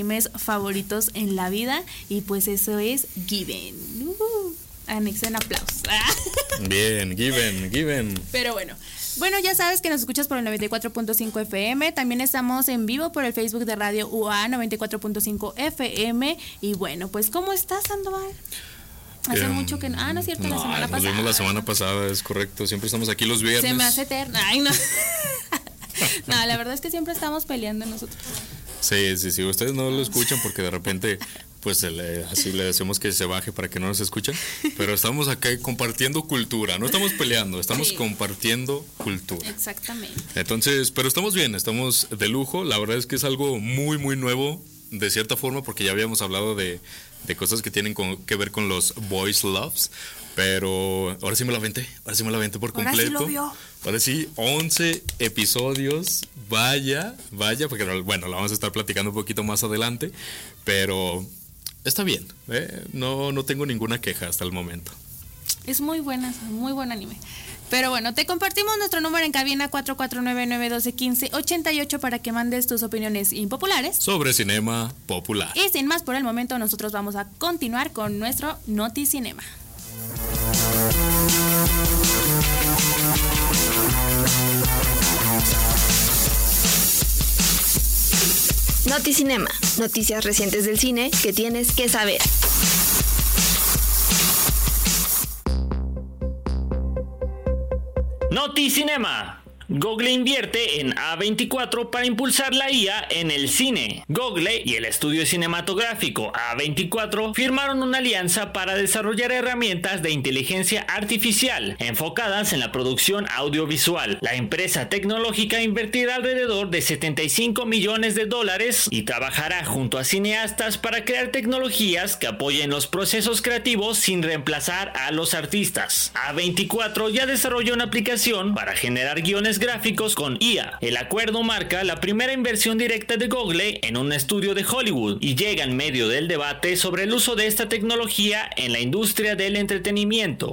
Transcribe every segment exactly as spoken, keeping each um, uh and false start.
animes favoritos en la vida, y pues eso es Given. Uh, anexen aplausos. Bien, Given, Given. Pero bueno. Bueno, ya sabes que nos escuchas por el noventa y cuatro punto cinco F M. También estamos en vivo por el Facebook de Radio U A noventa y cuatro punto cinco F M. Y bueno, pues, ¿cómo estás, Sandoval? Hace um, mucho que... Ah, no es cierto, no, la semana nos pasada. Nos vimos la semana pasada, es correcto. Siempre estamos aquí los viernes. Se me hace eterno. Ay, no. No, la verdad es que siempre estamos peleando nosotros. Sí, sí, sí. Ustedes no lo escuchan porque de repente... pues le, así le decimos que se baje para que no nos escuchen, pero estamos acá compartiendo cultura, no estamos peleando, estamos sí. compartiendo cultura. Exactamente. Entonces, pero estamos bien, estamos de lujo, la verdad es que es algo muy, muy nuevo, de cierta forma, porque ya habíamos hablado de, de cosas que tienen con, que ver con los boys loves, pero ahora sí me la aventé, ahora sí me la aventé por ahora completo. Sí lo vio. Ahora sí, once episodios, vaya, vaya, porque bueno, la vamos a estar platicando un poquito más adelante, pero... está bien, ¿eh? no, no tengo ninguna queja hasta el momento. Es muy buena, muy buen anime. Pero bueno, te compartimos nuestro número en cabina cuatro cuatro nueve, nueve uno dos, uno cinco ocho ocho para que mandes tus opiniones impopulares sobre cinema popular. Y sin más por el momento, nosotros vamos a continuar con nuestro Noticinema. Noticinema, noticias recientes del cine que tienes que saber. Noticinema. Google invierte en A veinticuatro para impulsar la I A en el cine. Google y el estudio cinematográfico A veinticuatro firmaron una alianza para desarrollar herramientas de inteligencia artificial enfocadas en la producción audiovisual. La empresa tecnológica invertirá alrededor de setenta y cinco millones de dólares y trabajará junto a cineastas para crear tecnologías que apoyen los procesos creativos sin reemplazar a los artistas. A veinticuatro ya desarrolló una aplicación para generar guiones gráficos con I A. El acuerdo marca la primera inversión directa de Google en un estudio de Hollywood y llega en medio del debate sobre el uso de esta tecnología en la industria del entretenimiento.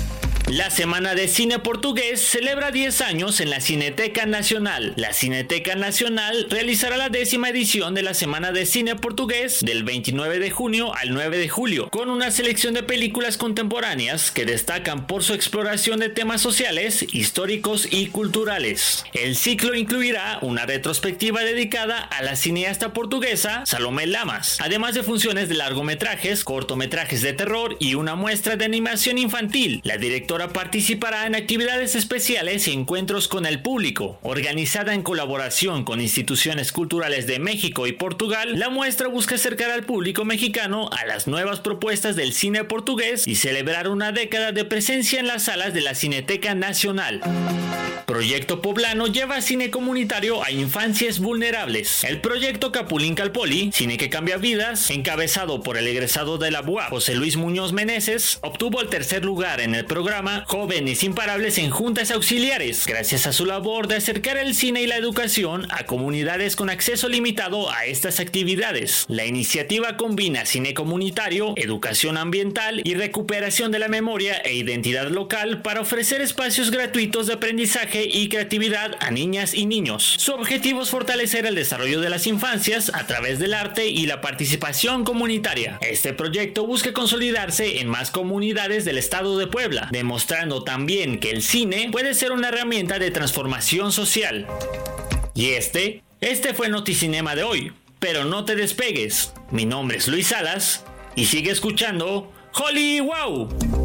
La Semana de Cine Portugués celebra diez años en la Cineteca Nacional. La Cineteca Nacional realizará la décima edición de la Semana de Cine Portugués del veintinueve de junio al nueve de julio, con una selección de películas contemporáneas que destacan por su exploración de temas sociales, históricos y culturales. El ciclo incluirá una retrospectiva dedicada a la cineasta portuguesa Salomé Lamas, además de funciones de largometrajes, cortometrajes de terror y una muestra de animación infantil. La directora participará en actividades especiales y encuentros con el público. Organizada en colaboración con instituciones culturales de México y Portugal, la muestra busca acercar al público mexicano a las nuevas propuestas del cine portugués y celebrar una década de presencia en las salas de la Cineteca Nacional. Proyecto Poblano lleva cine comunitario a infancias vulnerables. El proyecto Capulín Calpoli, cine que cambia vidas, encabezado por el egresado de la B U A P, José Luis Muñoz Meneses, obtuvo el tercer lugar en el programa Jóvenes Imparables en Juntas Auxiliares, gracias a su labor de acercar el cine y la educación a comunidades con acceso limitado a estas actividades. La iniciativa combina cine comunitario, educación ambiental y recuperación de la memoria e identidad local para ofrecer espacios gratuitos de aprendizaje y creatividad a niñas y niños. Su objetivo es fortalecer el desarrollo de las infancias a través del arte y la participación comunitaria. Este proyecto busca consolidarse en más comunidades del estado de Puebla, demostrando también que el cine puede ser una herramienta de transformación social. Y este, este fue el Noticinema de hoy, pero no te despegues. Mi nombre es Luis Salas y sigue escuchando Holly Wow.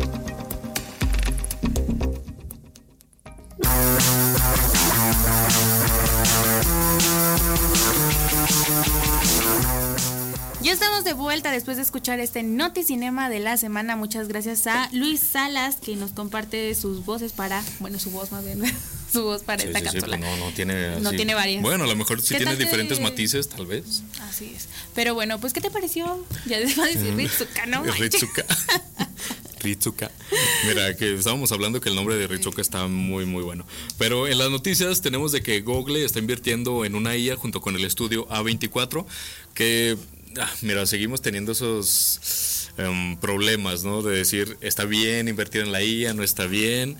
Ya estamos de vuelta después de escuchar este Noticinema de la semana. Muchas gracias a Luis Salas, que nos comparte sus voces para, bueno, su voz más bien, su voz para sí, esta sí, cápsula. Sí, pues no, no tiene así. No tiene varias. Bueno, a lo mejor sí tiene diferentes te... matices, tal vez. Así es. Pero bueno, pues, ¿qué te pareció? Ya les va a decir Ritsuka, ¿no? Ritsuka. Ritsuka. Mira, que estábamos hablando que el nombre de Ritsuka está muy, muy bueno. Pero en las noticias tenemos de que Google está invirtiendo en una I A junto con el estudio A veinticuatro, que... Ah, mira, seguimos teniendo esos um, problemas, ¿no? De decir, está bien invertir en la I A, no está bien,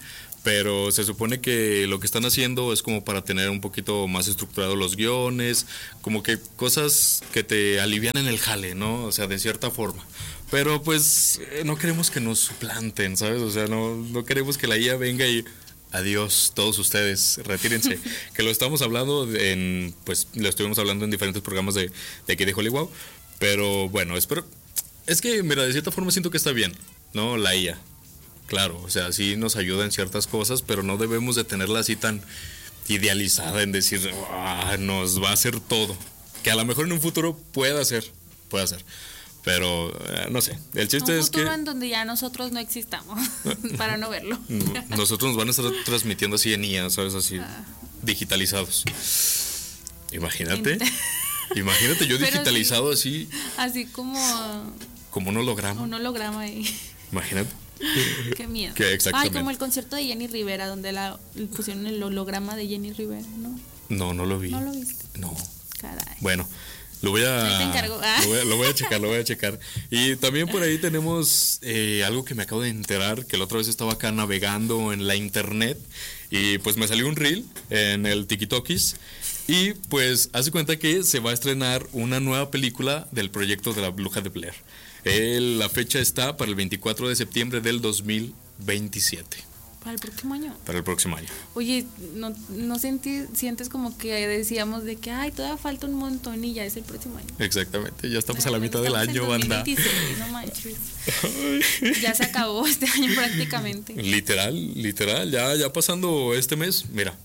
pero se supone que lo que están haciendo es como para tener un poquito más estructurados los guiones, como que cosas que te alivian en el jale, ¿no? O sea, de cierta forma. Pero pues eh, no queremos que nos suplanten, ¿sabes? O sea, no, no queremos que la I A venga y adiós, todos ustedes, retírense. Que lo estamos hablando en, pues lo estuvimos hablando en diferentes programas de, de aquí de Hollywood. Pero bueno, espero, es que mira, de cierta forma siento que está bien, ¿no? La I A. Claro, o sea, sí nos ayuda en ciertas cosas, pero no debemos de tenerla así tan idealizada en decir, ah, nos va a hacer todo. Que a lo mejor en un futuro pueda ser, pueda ser. Pero, eh, no sé, el chiste un es que... futuro en donde ya nosotros no existamos, para no verlo. Nosotros nos van a estar transmitiendo así en I A, ¿sabes? Así, ah. digitalizados. Imagínate, imagínate yo digitalizado sí, así. Así como... Como un holograma. Un holograma ahí. Imagínate. Qué miedo. Que exactamente. Ay, como el concierto de Jenny Rivera, donde la pusieron el holograma de Jenny Rivera, ¿no? No, no lo vi. ¿No lo viste? No. Caray. Bueno, lo voy a... Ahí te encargo. Ah. Lo voy a, lo voy a checar, lo voy a checar. Y también por ahí tenemos eh, algo que me acabo de enterar, que la otra vez estaba acá navegando en la internet y pues me salió un reel en el TikTokis. Y pues hace cuenta que se va a estrenar una nueva película del proyecto de la Bruja de Blair. El, la fecha está para el veinticuatro de septiembre del dos mil veintisiete. ¿Para el próximo año? Para el próximo año. Oye, ¿no, no senti, sientes como que decíamos de que ay, todavía falta un montón y ya es el próximo año? Exactamente, ya estamos bueno, a la mitad del año, banda. No manches. Ya se acabó este año prácticamente. Literal, literal, ya, ya pasando este mes, mira.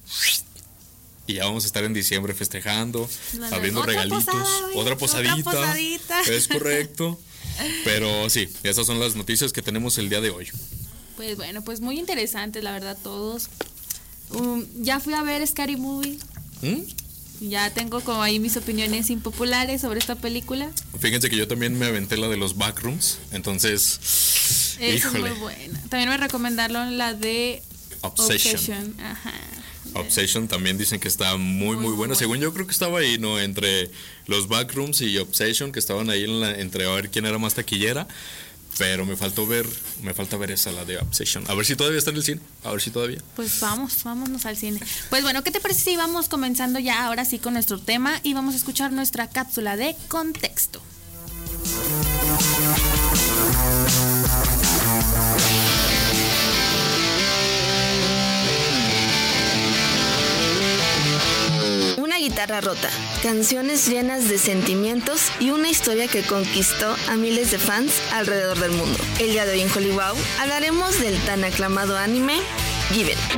Y ya vamos a estar en diciembre festejando, no, abriendo otra regalitos, posada, otra posadita. Otra posadita. Es correcto. Pero sí, esas son las noticias que tenemos el día de hoy. Pues bueno, pues muy interesantes, la verdad, todos. Um, ya fui a ver Scary Movie. ¿Mm? Ya tengo como ahí mis opiniones impopulares sobre esta película. Fíjense que yo también me aventé la de los Backrooms, entonces... Esa híjole. Es muy buena. También me recomendaron la de Obsession. Obsession. Ajá. Obsession también dicen que está muy, muy, muy buena. Según yo creo que estaba ahí, ¿no? Entre los Backrooms y Obsession, que estaban ahí en la, entre a ver quién era más taquillera. Pero me faltó ver, me falta ver esa, la de Obsession. A ver si todavía está en el cine, a ver si todavía. Pues vamos, vámonos al cine. Pues bueno, ¿qué te parece si vamos comenzando ya ahora sí con nuestro tema y vamos a escuchar nuestra cápsula de contexto? Una guitarra rota, canciones llenas de sentimientos y una historia que conquistó a miles de fans alrededor del mundo. El día de hoy en Hollywood hablaremos del tan aclamado anime Given.